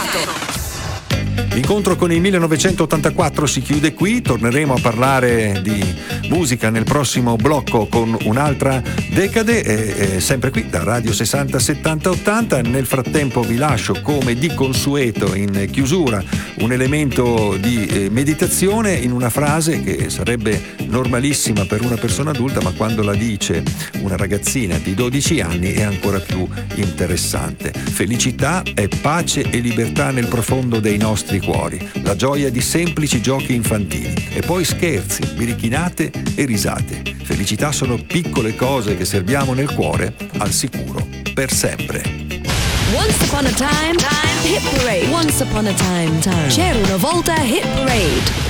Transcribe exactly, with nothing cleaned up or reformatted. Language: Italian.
L'incontro con il millenovecentottantaquattro si chiude qui, torneremo a parlare di musica nel prossimo blocco con un'altra decade, e, e sempre qui da Radio sessanta settanta ottanta. Nel frattempo vi lascio, come di consueto in chiusura, un elemento di eh, meditazione in una frase che sarebbe normalissima per una persona adulta, ma quando la dice una ragazzina di dodici anni è ancora più interessante. Felicità è pace e libertà nel profondo dei nostri cuori, la gioia di semplici giochi infantili e poi scherzi, birichinate e risate. Felicità sono piccole cose che serbiamo nel cuore, al sicuro, per sempre. Once upon a time, time, hit parade. Once upon a time, time. C'era una volta hit parade.